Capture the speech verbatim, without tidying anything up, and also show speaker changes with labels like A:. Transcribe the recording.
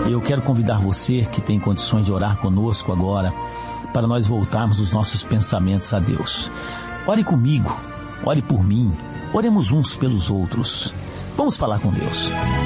A: Eu quero convidar você que tem condições de orar conosco agora, para nós voltarmos os nossos pensamentos a Deus. Ore comigo, ore por mim, oremos uns pelos outros. Vamos falar com Deus.